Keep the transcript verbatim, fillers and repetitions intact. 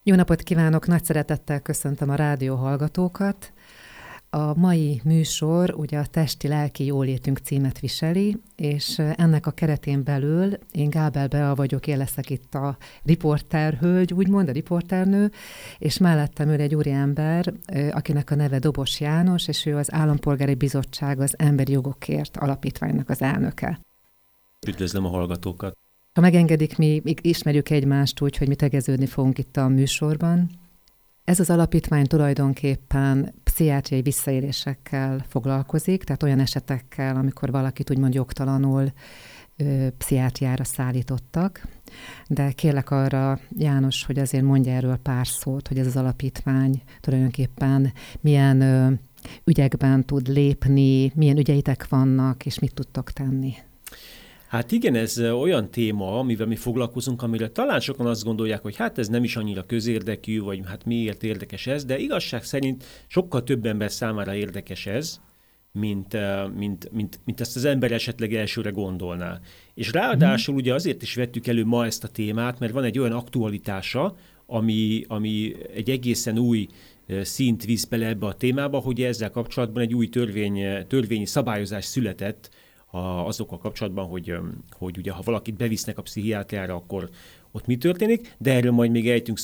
Jó napot kívánok, nagy szeretettel köszöntöm a rádió hallgatókat. A mai műsor ugye a Testi-lelki jólétünk címet viseli, és ennek a keretén belül én Gábel Bea vagyok, én leszek itt a riporterhölgy, úgymond a riporternő, és mellettem ül egy úriember, akinek a neve Dobos János, és ő az Állampolgári Bizottság az Emberi Jogokért Alapítványnak az elnöke. Üdvözlöm a hallgatókat! Ha megengedik, mi ismerjük egymást úgy, hogy mi tegeződni fogunk itt a műsorban. Ez az alapítvány tulajdonképpen pszichiátriai visszaélésekkel foglalkozik, tehát olyan esetekkel, amikor valakit úgymond jogtalanul ö, pszichiátriára szállítottak. De kérlek arra, János, hogy azért mondja erről pár szót, hogy ez az alapítvány tulajdonképpen milyen ö, ügyekben tud lépni, milyen ügyeitek vannak, és mit tudtok tenni. Hát igen, ez olyan téma, amivel mi foglalkozunk, amire talán sokan azt gondolják, hogy hát ez nem is annyira közérdekű, vagy hát miért érdekes ez, de igazság szerint sokkal több ember számára érdekes ez, mint, mint, mint, mint ezt az ember esetleg elsőre gondolná. És ráadásul ugye azért is vettük elő ma ezt a témát, mert van egy olyan aktualitása, ami, ami egy egészen új szint visz bele ebbe a témába, hogy ezzel kapcsolatban egy új törvény, törvényi szabályozás született, azokkal kapcsolatban, hogy, hogy ugye, ha valakit bevisznek a pszichiátriára, akkor ott mi történik, de erről majd még ejtünk